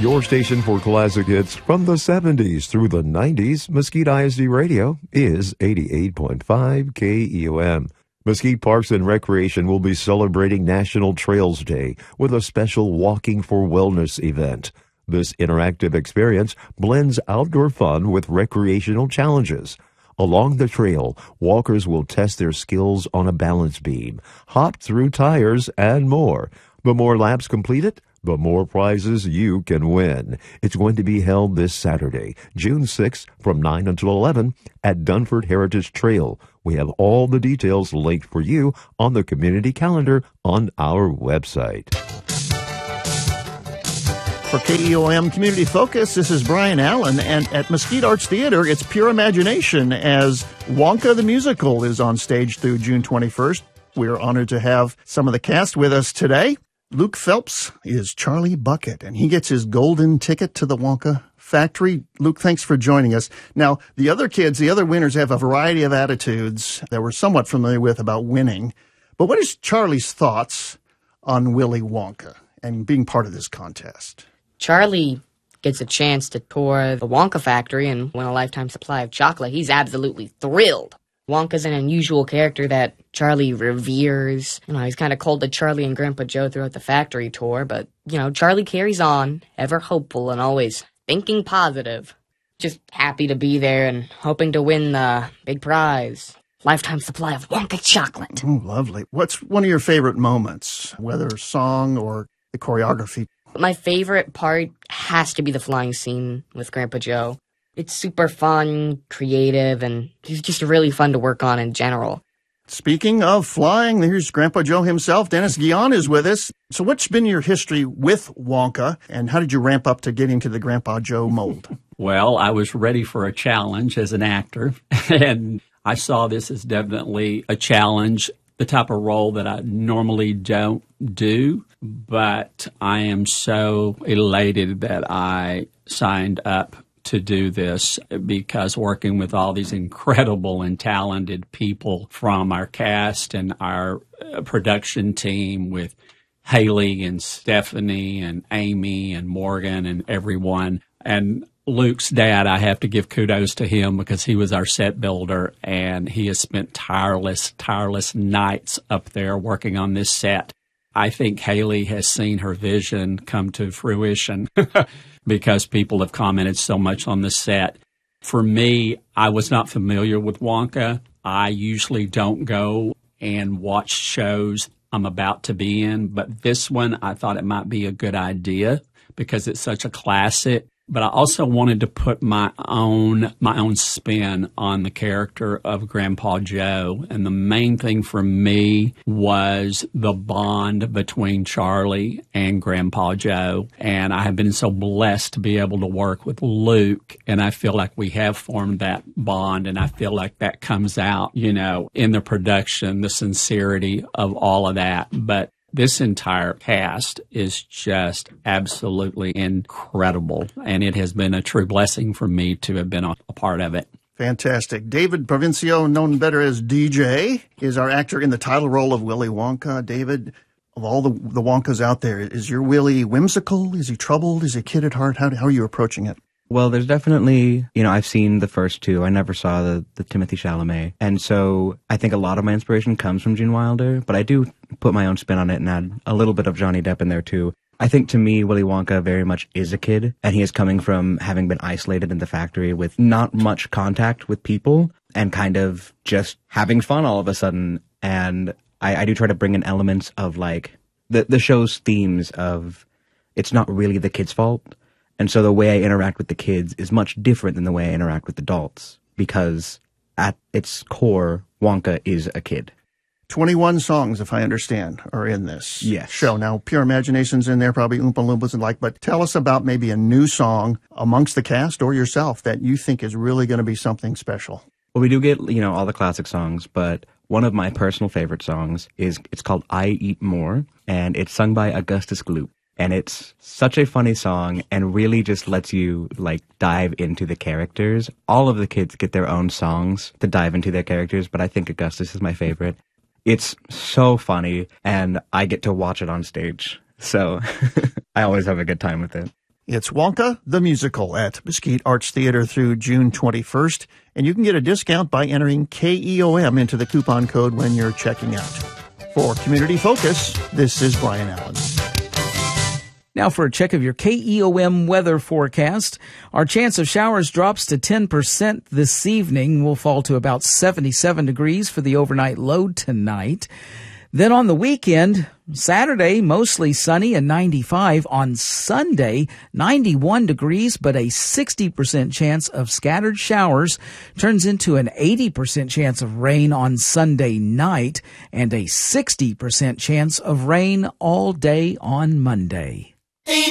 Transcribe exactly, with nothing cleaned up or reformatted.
Your station for classic hits from the seventies through the nineties, Mesquite I S D Radio is eighty-eight point five K E O M. Mesquite Parks and Recreation will be celebrating National Trails Day with a special Walking for Wellness event. This interactive experience blends outdoor fun with recreational challenges. Along the trail, walkers will test their skills on a balance beam, hop through tires, and more. The more laps completed, the more prizes you can win. It's going to be held this Saturday, June sixth, from nine until eleven at Dunford Heritage Trail. We have all the details linked for you on the community calendar on our website. For K E O M Community Focus, this is Brian Allen, and at Mesquite Arts Theater, it's pure imagination as Wonka the Musical is on stage through June twenty-first. We are honored to have some of the cast with us today. Luke Phelps is Charlie Bucket, and he gets his golden ticket to the Wonka factory. Luke, thanks for joining us. Now, the other kids, the other winners, have a variety of attitudes that we're somewhat familiar with about winning. But what is Charlie's thoughts on Willy Wonka and being part of this contest? Charlie gets a chance to tour the Wonka factory and win a lifetime supply of chocolate. He's absolutely thrilled. Wonka's an unusual character that Charlie reveres. You know, he's kind of called to Charlie and Grandpa Joe throughout the factory tour, but, you know, Charlie carries on, ever hopeful and always thinking positive. Just happy to be there and hoping to win the big prize. Lifetime supply of Wonka chocolate. Oh, lovely. What's one of your favorite moments, whether song or the choreography? My favorite part has to be the flying scene with Grandpa Joe. It's super fun, creative, and he's just really fun to work on in general. Speaking of flying, here's Grandpa Joe himself. Dennis Guion is with us. So what's been your history with Wonka, and how did you ramp up to getting to the Grandpa Joe mold? Well, I was ready for a challenge as an actor, and I saw this as definitely a challenge, the type of role that I normally don't do, but I am so elated that I signed up to do this, because working with all these incredible and talented people from our cast and our production team with Haley and Stephanie and Amy and Morgan and everyone. And Luke's dad, I have to give kudos to him because he was our set builder, and he has spent tireless, tireless nights up there working on this set. I think Haley has seen her vision come to fruition because people have commented so much on the set. For me, I was not familiar with Wonka. I usually don't go and watch shows I'm about to be in, but this one I thought it might be a good idea because it's such a classic. But I also wanted to put my own my own spin on the character of Grandpa Joe. And the main thing for me was the bond between Charlie and Grandpa Joe. And I have been so blessed to be able to work with Luke. And I feel like we have formed that bond. And I feel like that comes out, you know, in the production, the sincerity of all of that. But this entire cast is just absolutely incredible, and it has been a true blessing for me to have been a, a part of it. Fantastic. David Provincio, known better as D J, is our actor in the title role of Willy Wonka. David, of all the, the Wonkas out there, is your Willy whimsical? Is he troubled? Is he a kid at heart? How, how are you approaching it? Well, there's definitely, you know, I've seen the first two. I never saw the, the Timothy Chalamet. And so I think a lot of my inspiration comes from Gene Wilder, but I do put my own spin on it and add a little bit of Johnny Depp in there too. I think to me, Willy Wonka very much is a kid, and he is coming from having been isolated in the factory with not much contact with people and kind of just having fun all of a sudden. And I, I do try to bring in elements of like the, the show's themes of it's not really the kid's fault. And so the way I interact with the kids is much different than the way I interact with adults, because at its core, Wonka is a kid. twenty-one songs, if I understand, are in this yes. show. Now, Pure Imagination's in there, probably Oompa Loompas and like, but tell us about maybe a new song amongst the cast or yourself that you think is really going to be something special. Well, we do get, you know, all the classic songs, but one of my personal favorite songs is, it's called I Eat More, and it's sung by Augustus Gloop. And it's such a funny song and really just lets you, like, dive into the characters. All of the kids get their own songs to dive into their characters, but I think Augustus is my favorite. It's so funny, and I get to watch it on stage. So I always have a good time with it. It's Wonka the Musical at Mesquite Arts Theater through June twenty-first, and you can get a discount by entering K E O M into the coupon code when you're checking out. For Community Focus, this is Brian Allen. Now for a check of your K E O M weather forecast. Our chance of showers drops to ten percent this evening. We'll fall to about seventy-seven degrees for the overnight low tonight. Then on the weekend, Saturday, mostly sunny and ninety-five. On Sunday, ninety-one degrees, but a sixty percent chance of scattered showers turns into an eighty percent chance of rain on Sunday night and a sixty percent chance of rain all day on Monday.